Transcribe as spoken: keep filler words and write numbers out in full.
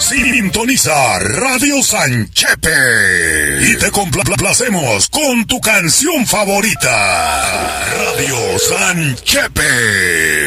Sintoniza Radio Sanchepe y te complacemos con tu canción favorita. Radio Sanchepe.